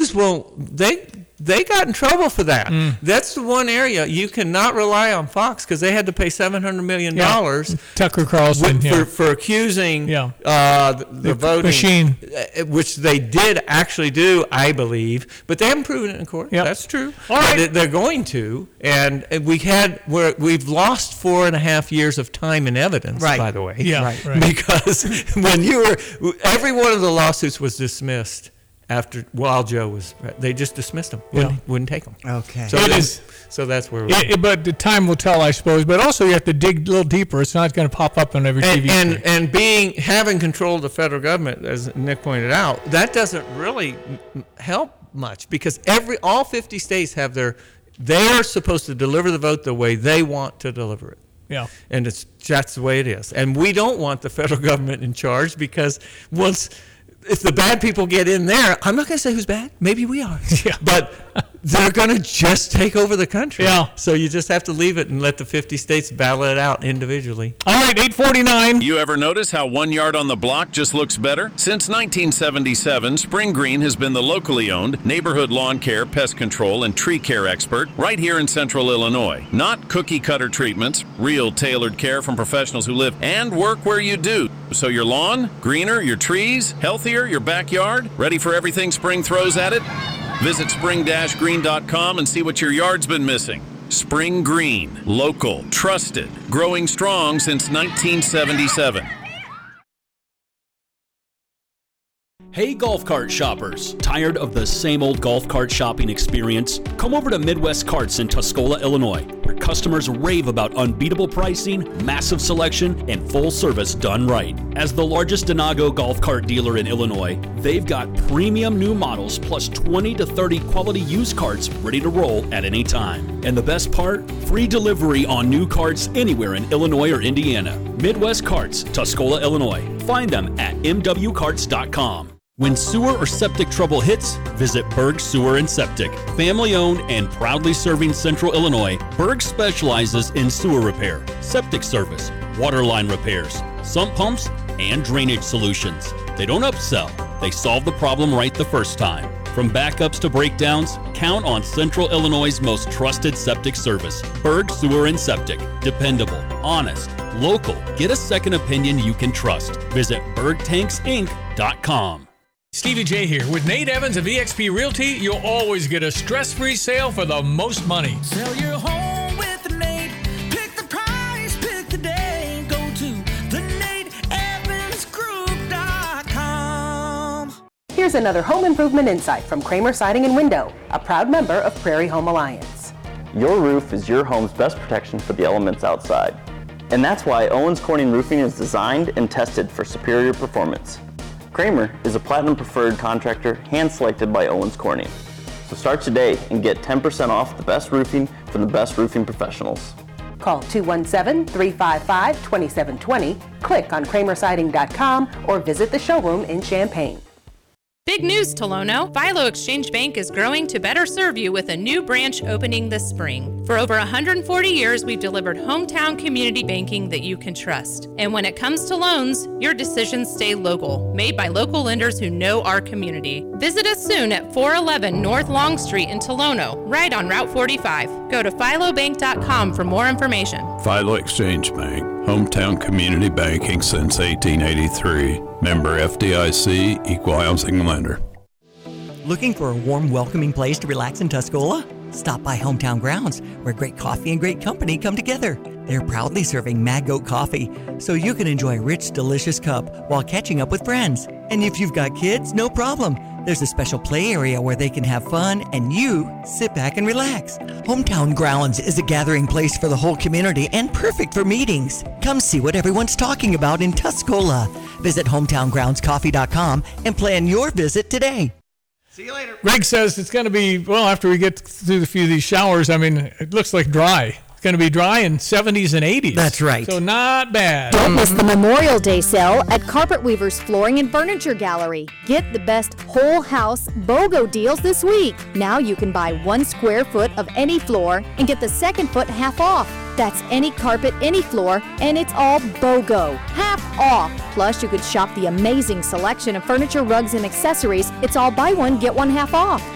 crews won't. They got in trouble for that. That's the one area you cannot rely on Fox, because they had to pay $700 million. Tucker Carlson for accusing the voting machine, which they did actually do, I believe, but they haven't proven it in court. That's true. All right. They're going to, and we've lost 4.5 years of time and evidence. By the way, because when every one of the lawsuits was dismissed. While Joe was, they just dismissed him. Wouldn't take him. Okay. So that's where we're but the time will tell, I suppose. But also you have to dig a little deeper. It's not going to pop up on every TV screen. And having control of the federal government, as Nick pointed out, that doesn't really help much, because all 50 states have they're supposed to deliver the vote the way they want to deliver it. Yeah. And that's the way it is. And we don't want the federal government in charge, because if the bad people get in there, I'm not going to say who's bad. Maybe we are. But they're going to just take over the country. So you just have to leave it and let the 50 states battle it out individually. All right, 8:49. You ever notice how 1 yard on the block just looks better? Since 1977, Spring Green has been the locally owned neighborhood lawn care, pest control, and tree care expert right here in Central Illinois. Not cookie-cutter treatments, real tailored care from professionals who live and work where you do. So your lawn, greener, your trees, healthier, your backyard, ready for everything spring throws at it? Visit spring-green.com and see what your yard's been missing. Spring Green, local, trusted, growing strong since 1977. Hey golf cart shoppers, tired of the same old golf cart shopping experience? Come over to Midwest Carts in Tuscola, Illinois, where customers rave about unbeatable pricing, massive selection, and full service done right. As the largest Denago golf cart dealer in Illinois, they've got premium new models plus 20 to 30 quality used carts ready to roll at any time. And the best part? Free delivery on new carts anywhere in Illinois or Indiana. Midwest Carts, Tuscola, Illinois. Find them at mwcarts.com. When sewer or septic trouble hits, visit Berg Sewer and Septic. Family owned and proudly serving Central Illinois, Berg specializes in sewer repair, septic service, water line repairs, sump pumps, and drainage solutions. They don't upsell, they solve the problem right the first time. From backups to breakdowns, count on Central Illinois' most trusted septic service. Berg Sewer and Septic. Dependable, honest, local. Get a second opinion you can trust. Visit bergtanksinc.com. Stevie J here. With Nate Evans of eXp Realty, you'll always get a stress-free sale for the most money. Sell your home with Nate. Pick the price, pick the day. Go to thenateevansgroup.com. Here's another home improvement insight from Kramer Siding and Window, a proud member of Prairie Home Alliance. Your roof is your home's best protection for the elements outside. And that's why Owens Corning Roofing is designed and tested for superior performance. Kramer is a platinum preferred contractor hand-selected by Owens Corning. So start today and get 10% off the best roofing from the best roofing professionals. Call 217-355-2720, click on kramersiding.com, or visit the showroom in Champaign. Big news, Tolono. Philo Exchange Bank is growing to better serve you with a new branch opening this spring. For over 140 years, we've delivered hometown community banking that you can trust. And when it comes to loans, your decisions stay local, made by local lenders who know our community. Visit us soon at 411 North Long Street in Tolono, right on Route 45. Go to philobank.com for more information. Philo Exchange Bank, hometown community banking since 1883. Member FDIC, equal housing lender. Looking for a warm, welcoming place to relax in Tuscola? Stop by Hometown Grounds, where great coffee and great company come together. They're proudly serving Mad Goat coffee, so you can enjoy a rich, delicious cup while catching up with friends. And if you've got kids, no problem. There's a special play area where they can have fun and you sit back and relax. Hometown Grounds is a gathering place for the whole community and perfect for meetings. Come see what everyone's talking about in Tuscola. Visit hometowngroundscoffee.com and plan your visit today. See you later. Greg says it's going to be, well, after we get through a few of these showers, I mean, it looks like dry. It's going to be dry in 70s and 80s. That's right. So not bad. Don't miss the Memorial Day sale at Carpet Weavers Flooring and Furniture Gallery. Get the best whole house BOGO deals this week. Now you can buy 1 square foot of any floor and get the second foot half off. That's any carpet, any floor, and it's all BOGO. Half off. Plus, you could shop the amazing selection of furniture, rugs, and accessories. It's all buy one, get one half off.